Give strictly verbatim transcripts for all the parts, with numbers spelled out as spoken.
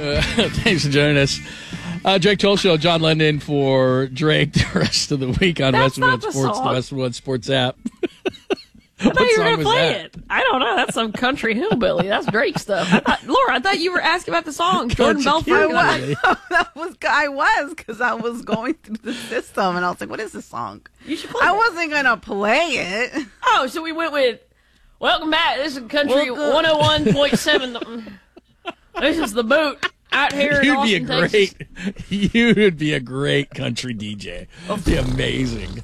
Uh, thanks for joining us. Uh, Drake Toll Show, John London for Drake the rest of the week on That's Western One not the Sports, song. the Western One Sports app. I thought you were song going to was play that? it. I don't know. That's some country hillbilly. That's Drake stuff. I thought, Laura, I thought you were asking about the song. Jordan Country Belfort. hillbilly. I I was, that was I was because I was going through the system and I was like, "What is this song?" You should play I it. wasn't gonna play it. Oh, so we went with, welcome back. This is Country Welcome. one oh one point seven. This is the boot out here in You'd be a Austin, great, Texas. you would be a great country D J. It'd be amazing.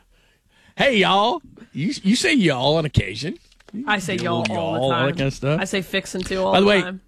Hey, y'all. You you say y'all on occasion. I say Do a y'all little all the y'all, all time. that kind of stuff. I say fixin' to all By the the way, time.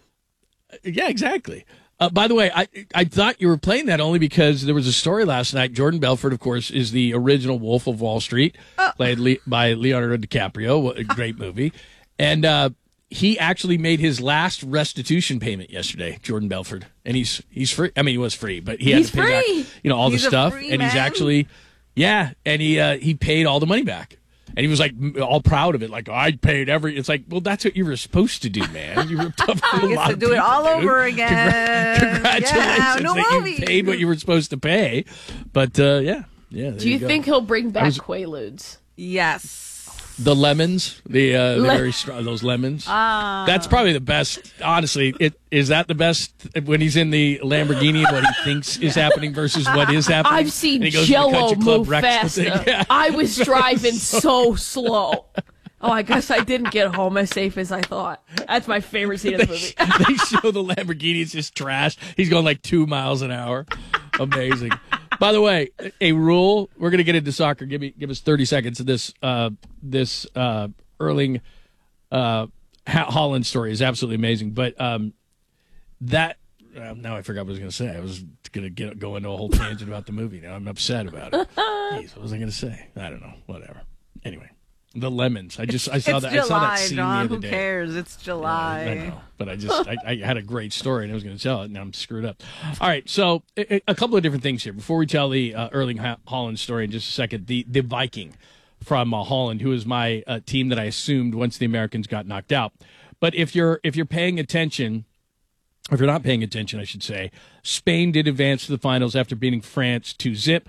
Yeah, exactly. Uh, by the way, I I thought you were playing that only because there was a story last night. Jordan Belfort, of course, is the original Wolf of Wall Street, played Le- by Leonardo DiCaprio. What a great movie. And uh, he actually made his last restitution payment yesterday, Jordan Belfort. And he's he's free. I mean, he was free, but he had He's to pay free. back, you know, all He's the a stuff. free And he's man. actually, yeah, and he uh, he paid all the money back. And he was like all proud of it, like I paid every. It's like, well, that's what you were supposed to do, man. You were tough for a He gets lot to of do it people, all dude. over again. Congra- congratulations Yeah, no that movie. you paid what you were supposed to pay. But uh, yeah, yeah. There Do you go. think he'll bring back was- Quaaludes? Yes. the lemons, the uh, the Le- very strong, those lemons? Uh, That's probably the best. Honestly, it is that the best when he's in the Lamborghini and what he thinks is happening versus what is happening. I've seen And he goes to the Jello country club, move wrecks the faster. thing. Yeah. I was driving so slow. Oh, I guess I didn't get home as safe as I thought. That's my favorite scene of the movie. They show the Lamborghini, it's just trash. He's going like two miles an hour. Amazing. By the way, a rule. We're gonna get into soccer. Give me, give us thirty seconds of this. Uh, this uh, Erling uh, Ha- Holland story is absolutely amazing. But um, that uh, now I forgot what I was gonna say. I was gonna get go into a whole tangent about the movie. Now I'm upset about it. Jeez, what was I gonna say? I don't know. Whatever. Anyway, the lemons. I just I saw it's that. July, I saw that scene John. the Who other day. cares? It's July. I know, but I just I, I had a great story and I was going to tell it, and now I'm screwed up. All right, so a, a couple of different things here before we tell the uh, Erling Ha- Holland story in just a second. The the Viking from uh, Holland, who is my uh, team that I assumed once the Americans got knocked out. But if you're if you're paying attention, if you're not paying attention, I should say, Spain did advance to the finals after beating France two zip.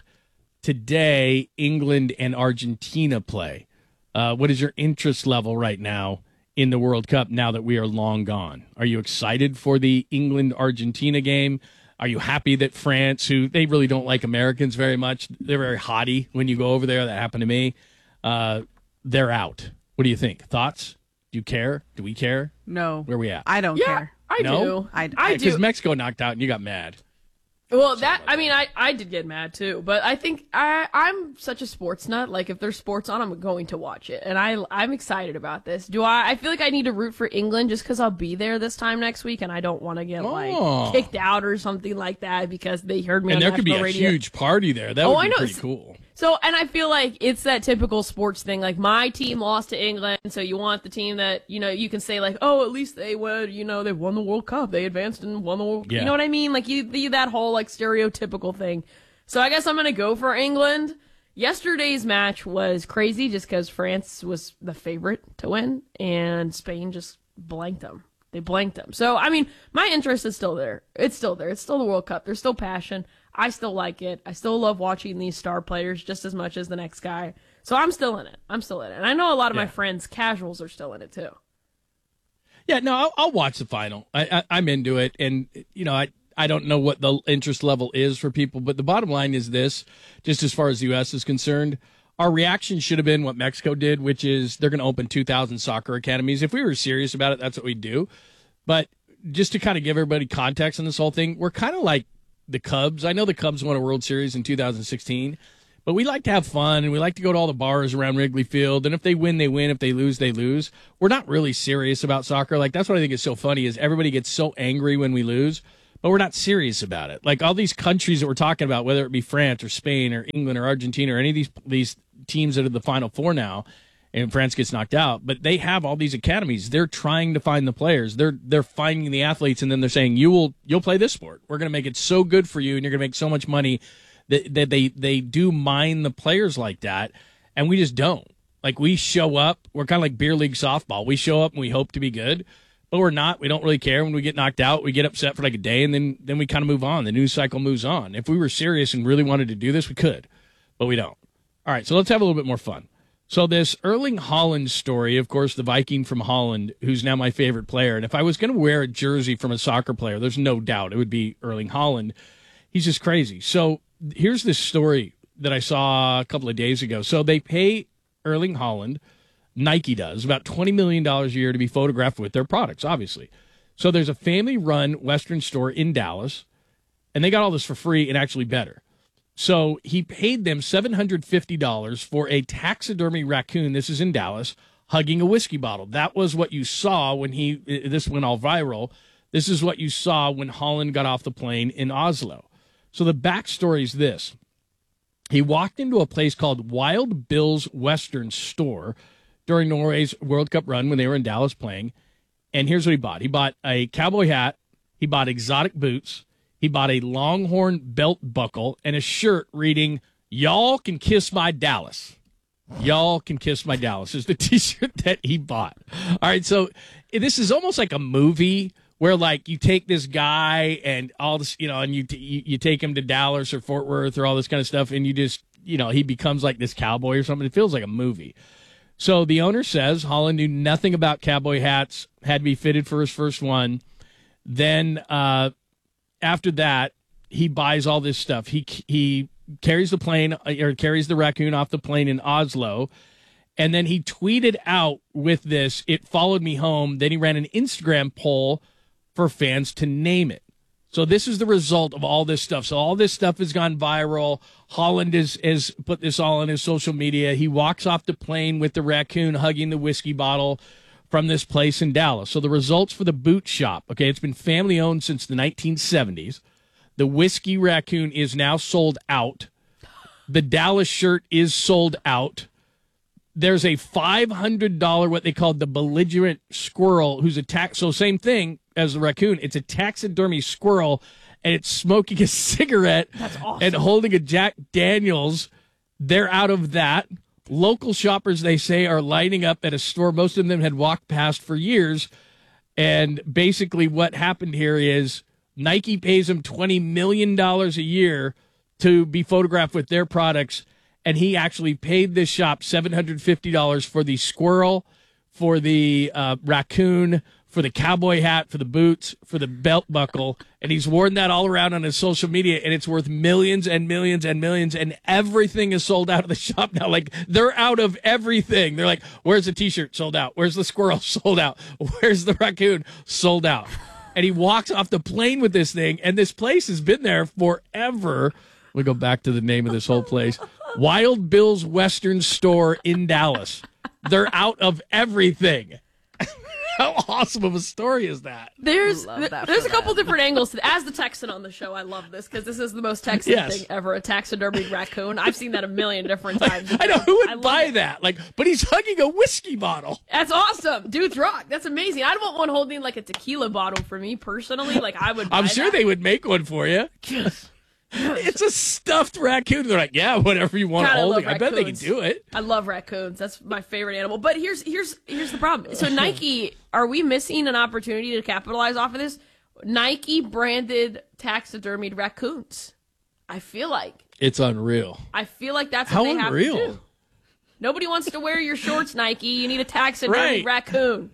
Today, England and Argentina play. Uh, what is your interest level right now in the World Cup now that we are long gone? Are you excited for the England-Argentina game? Are you happy that France, who they really don't like Americans very much, they're very haughty when you go over there, that happened to me, uh, they're out. What do you think? Thoughts? Do you care? Do we care? No. Where we at? I don't Yeah, care. I No? do. I- I I- do. Because Mexico knocked out and you got mad. Well, that I mean, I, I did get mad too, but I think I I'm such a sports nut. Like if there's sports on, I'm going to watch it, and I I'm excited about this. Do I? I feel like I need to root for England just because I'll be there this time next week, and I don't want to get Oh. like kicked out or something like that because they heard me And on there could be national a radio. huge party there. That Oh, would I be know. pretty It's- cool. So, and I feel like it's that typical sports thing. Like my team lost to England, so you want the team that you know you can say like, oh, at least they won. You know, they won the World Cup. They advanced and won the World. Yeah. You know what I mean? Like you, the, that whole like stereotypical thing. So I guess I'm gonna go for England. Yesterday's match was crazy just because France was the favorite to win and Spain just blanked them. They blanked them. So, I mean, my interest is still there. It's still there. It's still the World Cup. There's still passion. I still like it. I still love watching these star players just as much as the next guy. So I'm still in it. I'm still in it. And I know a lot of my Yeah. friends, casuals, are still in it too. Yeah, no, I'll, I'll watch the final. I, I, I'm into it, and you know, I I don't know what the interest level is for people, but the bottom line is this: just as far as the U S is concerned, our reaction should have been what Mexico did, which is they're going to open two thousand soccer academies. If we were serious about it, that's what we'd do. But just to kind of give everybody context on this whole thing, we're kind of like the Cubs. I know the Cubs won a World Series in two thousand sixteen. But we like to have fun, and we like to go to all the bars around Wrigley Field. And if they win, they win. If they lose, they lose. We're not really serious about soccer. Like, that's what I think is so funny is everybody gets so angry when we lose, but we're not serious about it. Like, all these countries that we're talking about, whether it be France or Spain or England or Argentina or any of these these teams that are the Final Four now, and France gets knocked out, but they have all these academies. They're trying to find the players. They're they're finding the athletes, and then they're saying, you will you'll play this sport. We're going to make it so good for you, and you're going to make so much money. That they, they they do mine the players like that, and we just don't. Like, we show up, we're kind of like beer league softball. We show up and we hope to be good, but we're not. We don't really care. When we get knocked out, we get upset for like a day, and then then we kind of move on. The news cycle moves on. If we were serious and really wanted to do this, we could, but we don't. All right, so let's have a little bit more fun. So this Erling Haaland story, of course, the Viking from Holland, who's now my favorite player. And if I was going to wear a jersey from a soccer player, there's no doubt it would be Erling Haaland. He's just crazy. So here's this story that I saw a couple of days ago. So they pay Erling Haaland, Nike does, about twenty million dollars a year to be photographed with their products, obviously. So there's a family-run Western store in Dallas, and they got all this for free and actually better. So he paid them seven hundred fifty dollars for a taxidermy raccoon, this is in Dallas, hugging a whiskey bottle. That was what you saw when he, this went all viral. This is what you saw when Haaland got off the plane in Oslo. So the backstory is this. He walked into a place called Wild Bill's Western Store during Norway's World Cup run when they were in Dallas playing. And here's what he bought. He bought a cowboy hat. He bought exotic boots. He bought a Longhorn belt buckle and a shirt reading, "Y'all can kiss my Dallas." Y'all can kiss my Dallas is the T-shirt that he bought. All right, so this is almost like a movie where, like, you take this guy and all this, you know, and you, you you take him to Dallas or Fort Worth or all this kind of stuff, and you just, you know, he becomes like this cowboy or something. It feels like a movie. So the owner says Haaland knew nothing about cowboy hats, had to be fitted for his first one. Then uh, after that, he buys all this stuff. He he carries the plane or carries the raccoon off the plane in Oslo. And then he tweeted out with this, "It followed me home." Then he ran an Instagram poll for fans to name it. So this is the result of all this stuff. So all this stuff has gone viral. Haaland has, has put this all on his social media. He walks off the plane with the raccoon hugging the whiskey bottle from this place in Dallas. So the results for the boot shop, okay, it's been family owned since the nineteen seventies. The whiskey raccoon is now sold out. The Dallas shirt is sold out. There's a five hundred dollars what they called the belligerent squirrel who's a tax. So same thing as the raccoon. It's a taxidermy squirrel, and it's smoking a cigarette. That's awesome. And holding a Jack Daniels. They're out of that. Local shoppers, they say, are lining up at a store most of them had walked past for years. And basically what happened here is Nike pays him twenty million dollars a year to be photographed with their products. And he actually paid this shop seven hundred fifty dollars for the squirrel, for the uh, raccoon, for the cowboy hat, for the boots, for the belt buckle. And he's worn that all around on his social media, and it's worth millions and millions and millions. And everything is sold out of the shop now. Like, they're out of everything. They're like, where's the T-shirt? Sold out. Where's the squirrel? Sold out. Where's the raccoon? Sold out. And he walks off the plane with this thing, and this place has been there forever. We go back to the name of this whole place. Wild Bill's Western Store in Dallas. They're out of everything. How awesome of a story is that? There's Love that there's for a couple them. different angles to As the Texan on the show, I love this because this is the most Texan Yes. thing ever, a taxidermied raccoon. I've seen that a million different times. I know, who I would love buy it. that? Like, but he's hugging a whiskey bottle. That's awesome. Dudes rock. That's amazing. I'd want one holding like a tequila bottle for me personally. Like, I would buy I'm sure that. they would make one for you. It's a stuffed raccoon. They're like, yeah, whatever you want to God, I hold love it. I bet they can raccoons. do it. I love raccoons. That's my favorite animal. But here's here's here's the problem. So Nike, are we missing an opportunity to capitalize off of this? Nike branded taxidermied raccoons. I feel like It's unreal. I feel like that's How what they unreal. have to do. Nobody wants to wear your shorts, Nike. You need a taxidermied Right. raccoon.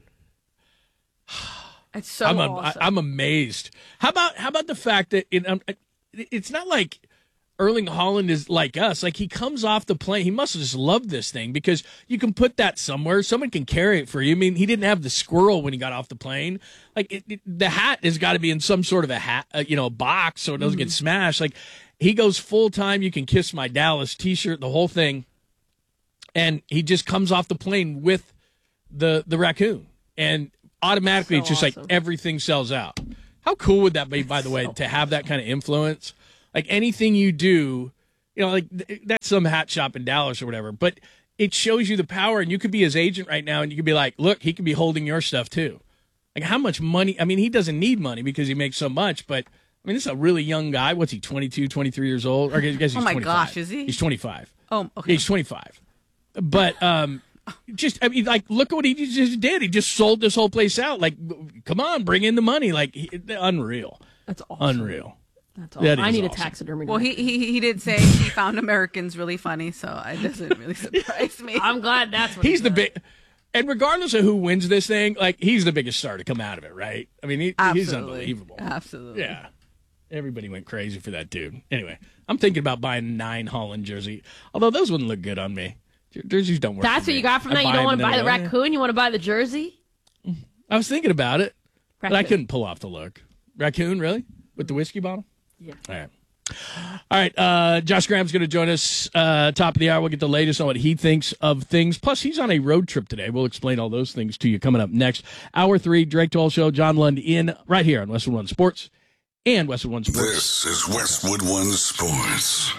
It's so I'm a, awesome. I, I'm amazed. How about how about the fact that it, um, it's not like Erling Haaland is like us. Like, he comes off the plane. He must have just loved this thing because you can put that somewhere. Someone can carry it for you. I mean, he didn't have the squirrel when he got off the plane. Like, it, it, the hat has got to be in some sort of a hat, uh, you know, a box so it doesn't Mm-hmm. get smashed. Like, he goes full time. You can kiss my Dallas T-shirt, the whole thing, and he just comes off the plane with the the raccoon, and automatically So it's just awesome. like everything sells out. How cool would that be, by the way, to have that kind of influence? Like, anything you do, you know, like th- that's some hat shop in Dallas or whatever, but it shows you the power, and you could be his agent right now, and you could be like, look, he could be holding your stuff too. Like, how much money? I mean, he doesn't need money because he makes so much, but I mean, this is a really young guy. What's he, twenty-two, twenty-three years old? Or I guess he's Oh my twenty-five. gosh, is he? He's twenty-five. Oh, okay. He's twenty-five. But um, just, I mean, like, look at what he just did. He just sold this whole place out. Like, come on, bring in the money. Like, he, unreal. That's awesome. Unreal. That's awesome. That I need awesome. a taxidermy. Well, he, he he did say he found Americans really funny, so it doesn't really surprise me. I'm glad that's what He's he the does. big, and regardless of who wins this thing, like, he's the biggest star to come out of it, right? I mean, he, he's Absolutely. unbelievable. Absolutely. Yeah. Everybody went crazy for that dude. Anyway, I'm thinking about buying a nine Holland jersey, although those wouldn't look good on me. Jer- Jerseys don't work. That's for what me. you got from I that? You buy don't them want to and buy the then I go, raccoon? You want to buy the jersey? "Eh." I was thinking about it, but I Raccoon. couldn't pull off the look. Raccoon, really? With the whiskey bottle? Yeah. All right. All right. Uh, Josh Graham's going to join us uh, top of the hour. We'll get the latest on what he thinks of things. Plus, he's on a road trip today. We'll explain all those things to you coming up next. Hour three, Drake Toll Show, John Lund in right here on Westwood One Sports and Westwood One Sports. This is Westwood One Sports.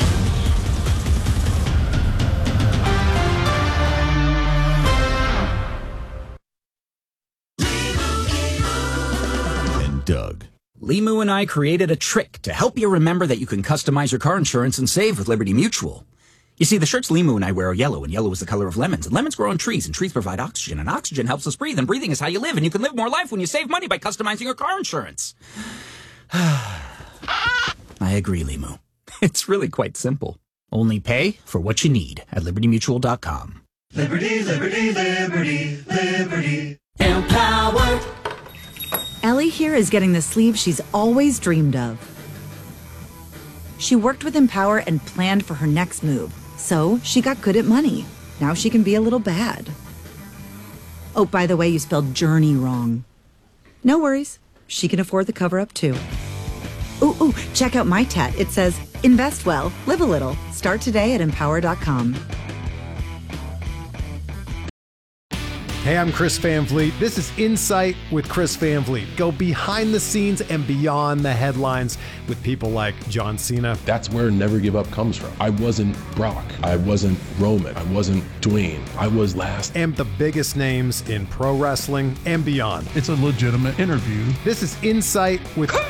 And Doug. Limu and I created a trick to help you remember that you can customize your car insurance and save with Liberty Mutual. You see, the shirts Limu and I wear are yellow, and yellow is the color of lemons. And lemons grow on trees, and trees provide oxygen, and oxygen helps us breathe, and breathing is how you live, and you can live more life when you save money by customizing your car insurance. I agree, Limu. It's really quite simple. Only pay for what you need at liberty mutual dot com. Liberty, liberty, liberty, liberty. Empowered. Ellie here is getting the sleeve she's always dreamed of. She worked with Empower and planned for her next move, so she got good at money. Now she can be a little bad. Oh, by the way, you spelled journey wrong. No worries. She can afford the cover-up, too. Ooh, ooh, check out my tat. It says, invest well, live a little. Start today at empower dot com. Hey, I'm Chris Van Vliet. This is Insight with Chris Van Vliet. Go behind the scenes and beyond the headlines with people like John Cena. That's where Never Give Up comes from. I wasn't Brock. I wasn't Roman. I wasn't Dwayne. I was last. And the biggest names in pro wrestling and beyond. It's a legitimate interview. This is Insight with Chris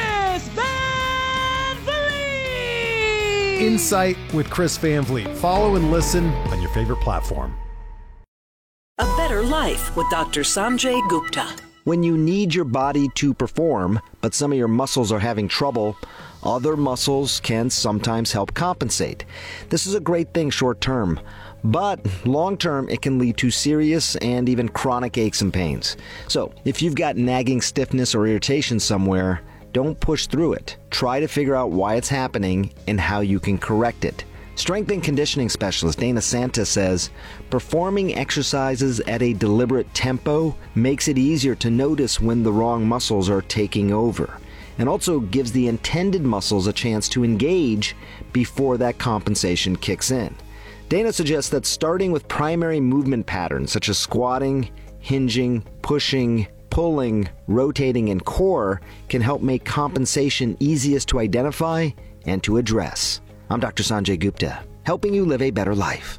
Van Vliet! Insight with Chris Van Vliet. Follow and listen on your favorite platform. A better life with Doctor Sanjay Gupta. When you need your body to perform, but some of your muscles are having trouble, other muscles can sometimes help compensate. This is a great thing short term, but long term it can lead to serious and even chronic aches and pains. So if you've got nagging stiffness or irritation somewhere, don't push through it. Try to figure out why it's happening and how you can correct it. Strength and conditioning specialist Dana Santa says, performing exercises at a deliberate tempo makes it easier to notice when the wrong muscles are taking over, and also gives the intended muscles a chance to engage before that compensation kicks in. Dana suggests that starting with primary movement patterns such as squatting, hinging, pushing, pulling, rotating, and core can help make compensation easiest to identify and to address. I'm Doctor Sanjay Gupta, helping you live a better life.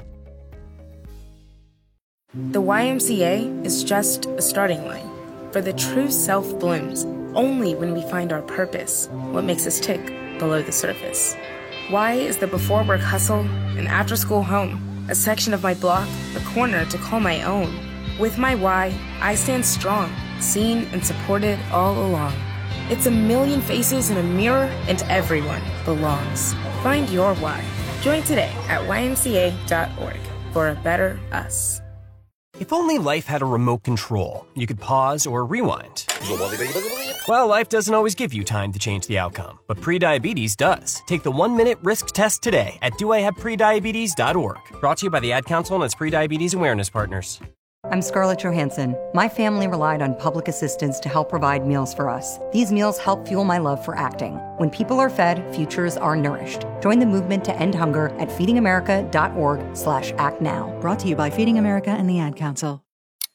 The Y M C A is just a starting line, for the true self blooms only when we find our purpose, what makes us tick below the surface. Y is the before work hustle, an after school home, a section of my block, a corner to call my own. With my Y, I stand strong, seen and supported all along. It's a million faces in a mirror, and everyone belongs. Find your why. Join today at Y M C A dot org for a better us. If only life had a remote control, you could pause or rewind. Well, life doesn't always give you time to change the outcome, but prediabetes does. Take the one-minute risk test today at do I have prediabetes dot org. Brought to you by the Ad Council and its prediabetes awareness partners. I'm Scarlett Johansson. My family relied on public assistance to help provide meals for us. These meals help fuel my love for acting. When people are fed, futures are nourished. Join the movement to end hunger at feeding america dot org slash act now. Brought to you by Feeding America and the Ad Council.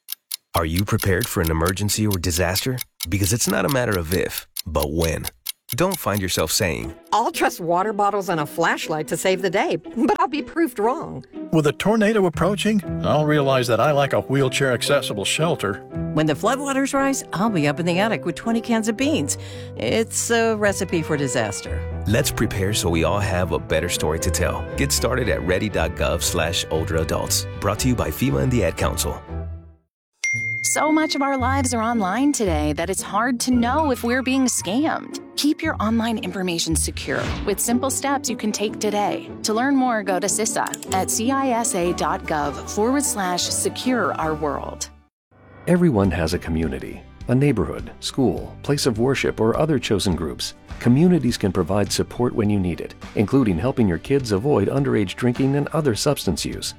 Are you prepared for an emergency or disaster? Because it's not a matter of if, but when. Don't find yourself saying, I'll trust water bottles and a flashlight to save the day, but I'll be proved wrong. With a tornado approaching, I'll realize that I like a wheelchair-accessible shelter. When the floodwaters rise, I'll be up in the attic with twenty cans of beans. It's a recipe for disaster. let's prepare so we all have a better story to tell. Get started at ready.gov slash older adults. Brought to you by FEMA and the Ad Council. So much of our lives are online today that it's hard to know if we're being scammed. Keep your online information secure with simple steps you can take today. To learn more, go to C I S A at cisa.gov forward slash secure our world. Everyone has a community, a neighborhood, school, place of worship, or other chosen groups. Communities can provide support when you need it, including helping your kids avoid underage drinking and other substance use.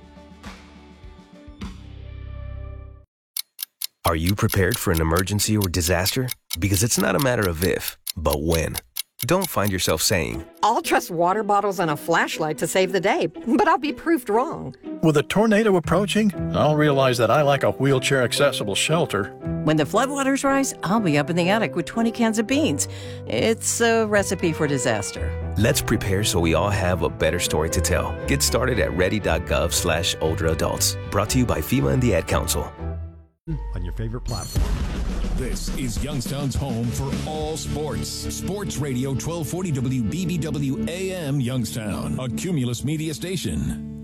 Are you prepared for an emergency or disaster? Because it's not a matter of if, but when. Don't find yourself saying, I'll trust water bottles and a flashlight to save the day, but I'll be proved wrong. With a tornado approaching, I'll realize that I like a wheelchair-accessible shelter. When the floodwaters rise, I'll be up in the attic with twenty cans of beans. It's a recipe for disaster. let's prepare so we all have a better story to tell. Get started at ready.gov slash older adults. Brought to you by FEMA and the Ad Council. On your favorite platform. This is Youngstown's home for all sports. Sports Radio twelve forty W B B W A M Youngstown, a Cumulus media station.